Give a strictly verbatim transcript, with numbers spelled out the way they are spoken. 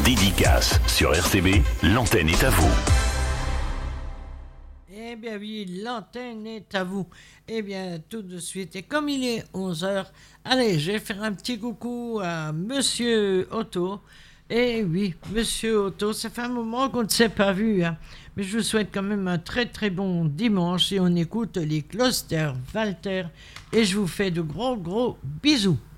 Dédicace sur R C B, l'antenne est à vous. Eh bien oui, l'antenne est à vous. Eh bien, tout de suite, et comme il est onze heures, allez, je vais faire un petit coucou à Monsieur Otto. Eh oui, Monsieur Otto, ça fait un moment qu'on ne s'est pas vu, hein. Mais je vous souhaite quand même un très très bon dimanche et on écoute les Closter Walter et je vous fais de gros gros bisous.